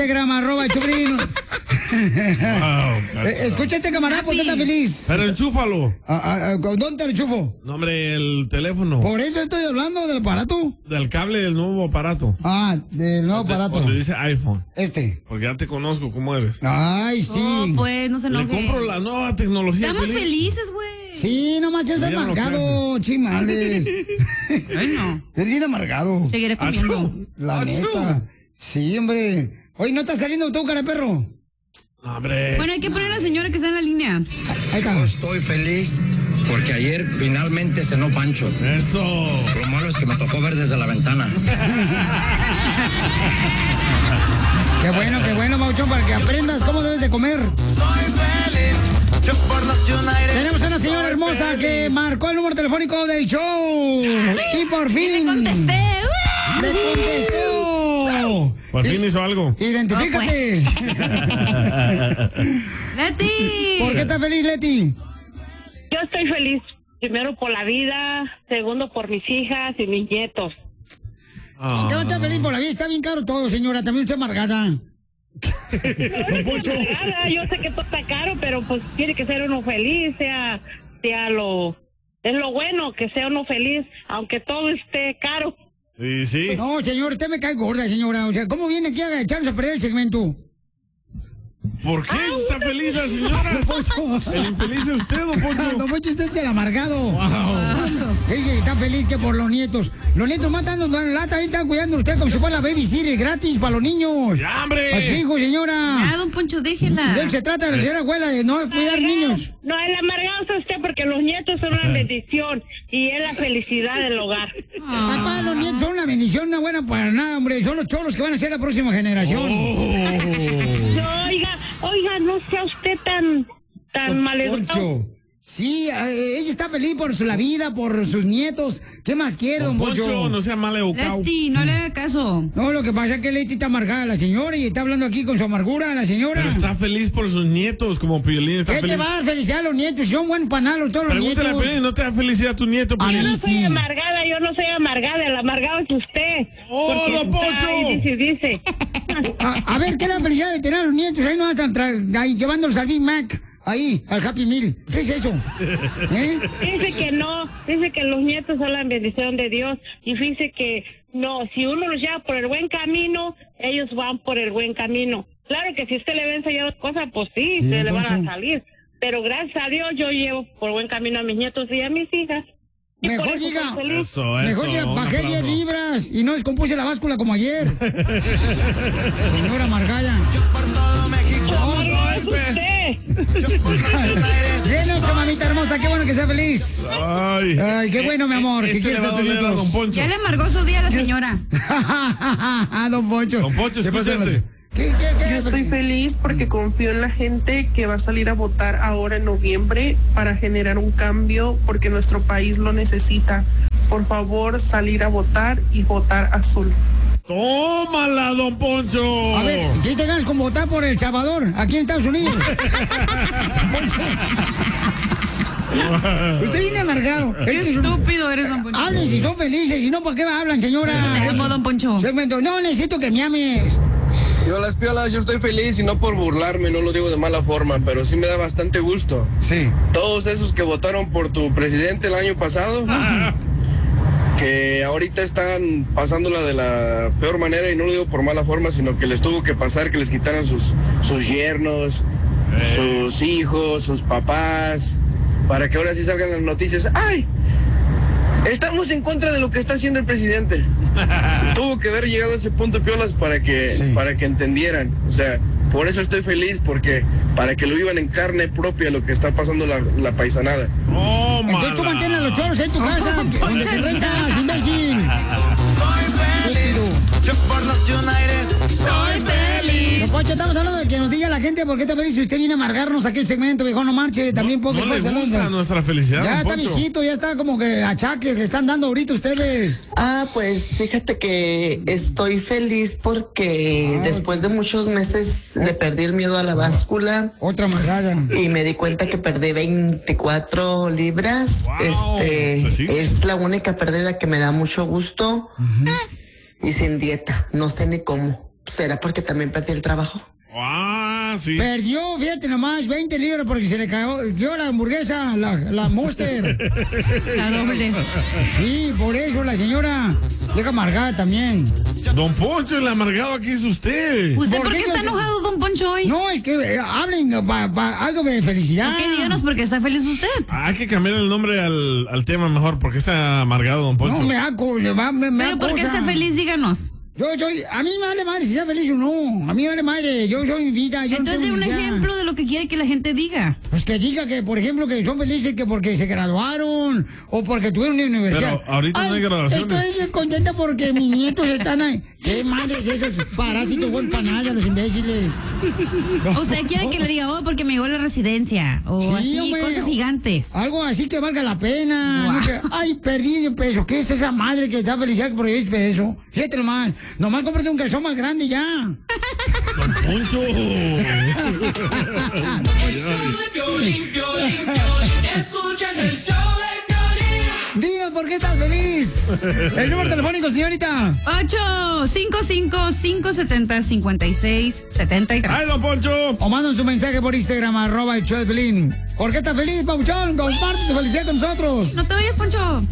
Telegram, @Choplin. Escucha este camarada, ¿por qué está feliz? Pero enchúfalo. ¿Dónde te lo enchufo? No, hombre, el teléfono. Por eso estoy hablando del aparato. Del cable del nuevo aparato. Del nuevo aparato. Donde dice iPhone. Porque ya te conozco cómo eres. Ay, sí. Oh, pues, no se enoje. Le compro la nueva tecnología. Estamos felices, güey. Sí, nomás ya es amargado, chimales. Ay, no. Es bien amargado. Seguiré comiendo. La neta. Sí, hombre. Oye, ¿no estás saliendo tú, cara de perro? Hombre. Bueno, hay que poner a la señora que está en la línea. Ahí está. Yo estoy feliz porque ayer finalmente cenó Pancho. Eso. Lo malo es que me tocó ver desde la ventana. Qué bueno, Mauchón, para que aprendas cómo debes de comer. Soy feliz. Yo por los United. Tenemos a una señora hermosa que marcó el número telefónico del show. Y por fin. ¡Le contesté! ¡Le contestó! Por fin hizo algo. Identifícate. ¡Leti! ¿Por qué estás feliz, Leti? Yo estoy feliz, primero por la vida, segundo por mis hijas y mis nietos. Yo estoy feliz por la vida, está bien caro todo, señora, también usted amargada. Yo sé que todo está caro, pero pues tiene que ser uno feliz, es lo bueno, que sea uno feliz, aunque todo esté caro. Y sí. No, señor, usted me cae gorda, señora. O sea, ¿cómo viene aquí a echarnos a perder el segmento? ¿Por qué está feliz la señora? El infeliz es usted, don Poncho. Don Poncho, usted es el amargado. Wow. Ella está feliz que por los nietos. Los nietos matando la lata, ahí están cuidando usted como si fuera la babysitter gratis para los niños. ¡Ya, hombre! A su hijo, señora. Ya, don Poncho, déjela. De él se trata de la señora abuela de no cuidar niños. No, el amargado es usted porque los nietos son una bendición y es la felicidad del hogar. Acá los nietos son una bendición, una buena para nada, hombre. Son los cholos que van a ser la próxima generación. No, oiga, no sea usted tan maleducado. Sí, ella está feliz por la vida, por sus nietos. ¿Qué más quiere, don Poncho? Poncho, no sea maleducado. Leti, no le haga caso. No, lo que pasa es que Leti está amargada, la señora, y está hablando aquí con su amargura, la señora. Pero está feliz por sus nietos, como Piolín está ¿Qué feliz. te va a dar felicidad a los nietos? Son buenos panalos todos los nietos. Pregúntale a Piolín, ¿no te da felicidad a tu nieto, Piolín? Yo no soy amargada, el amargado es usted. ¡Oh, don Poncho! Dice. A ver, ¿qué es la felicidad de tener a los nietos? Ahí no están ahí llevándolos al Big Mac. Ahí, al Happy Meal. ¿Qué es eso? Dice que no, dice que los nietos son la bendición de Dios. Y dice que no, si uno los lleva por el buen camino, ellos van por el buen camino. Claro que si usted le va a enseñar cosas, pues sí, se le van a salir. Pero gracias a Dios yo llevo por buen camino a mis nietos y a mis hijas. Y mejor diga, mejor diga, bajé 10 libras y no descompuse la báscula como ayer. Señora Margalla. Por todo México. No, es usted. Bien hecho, mamita hermosa, qué bueno que sea feliz. Ay, qué bueno, mi amor, que quieres a tus nietos. Ya le amargó su día a la señora. Don Poncho. Don Poncho, escúchate. Yo estoy feliz porque confío en la gente que va a salir a votar ahora en noviembre para generar un cambio porque nuestro país lo necesita. Por favor, salir a votar y votar azul. ¡Tómala, don Poncho! A ver, ¿qué te ganas con votar por El Salvador, aquí en Estados Unidos? Don Poncho. Usted viene amargado. Qué estúpido eres, don Poncho. Hablen si son felices, si no, ¿por qué hablan, señora? Te amo, don Poncho. No, necesito que me ames. Yo las piolas, yo estoy feliz y no por burlarme, no lo digo de mala forma, pero sí me da bastante gusto. Sí. Todos esos que votaron por tu presidente el año pasado, que ahorita están pasándola de la peor manera, y no lo digo por mala forma, sino que les tuvo que pasar que les quitaran sus yernos, sus hijos, sus papás, para que ahora sí salgan las noticias. ¡Ay! Estamos en contra de lo que está haciendo el presidente. Tuvo que haber llegado a ese punto, piolas, para que entendieran. O sea, por eso estoy feliz, porque para que lo vivan en carne propia lo que está pasando la paisanada. Entonces tú mantén a los choros en tu casa, donde te rentas, imbécil. Soy feliz. Yo por los United. Soy feliz. Don Poncho, estamos hablando de que nos diga la gente por qué está feliz. Si usted viene a amargarnos aquí el segmento, viejo, no marche. También no le gusta nuestra felicidad, ya don está Poncho. viejito, ya está como que achaques le están dando ahorita ustedes. Pues fíjate que estoy feliz porque después de muchos meses le perdí el miedo a la báscula. Otra amargada. Y me di cuenta que perdí 24 libras. Wow. Es la única pérdida que me da mucho gusto. Y sin dieta, no sé ni cómo. ¿Será porque también perdí el trabajo? Ah, sí. Perdió, fíjate nomás, 20 libras porque se le cayó la hamburguesa, la Monster. La doble. Sí, por eso la señora llega amargada también. Don Poncho, el amargado aquí es usted. ¿Usted por qué está enojado, don Poncho, hoy? No, es que hablen algo de felicidad. Ok, díganos por qué está feliz usted. Hay que cambiar el nombre al tema mejor, porque está amargado, don Poncho. No, me Pero ¿por qué está feliz? Díganos. A mí me vale madre si está feliz o no. A mí me vale madre, yo soy mi vida. Entonces, un ejemplo de lo que quiere que la gente diga. Pues que diga que, por ejemplo, que son felices que porque se graduaron o porque tuvieron una universidad. Pero ahorita no hay graduaciones. Estoy contenta porque mis nietos están ahí. ¿Qué madres esos parásitos buenos para nada, los imbéciles? Usted quiere que le diga, porque me llegó la residencia. O Sí, así, hombre, cosas gigantes. Algo así que valga la pena. Wow. No que, ay, perdí de peso. ¿Qué es esa madre que está felicidad por el peso? Fíjate nomás. Nomás cómprate un calzón más grande ya. Don Poncho. Escuchas el show de Piolín. Dinos por qué estás feliz. El número telefónico, señorita. 855-570-5673. ¡Ay, don Poncho! O mandan su mensaje por Instagram, @el show de Piolín. ¿Por qué estás feliz, Pauchón? Comparte tu felicidad con nosotros. No te vayas, Poncho.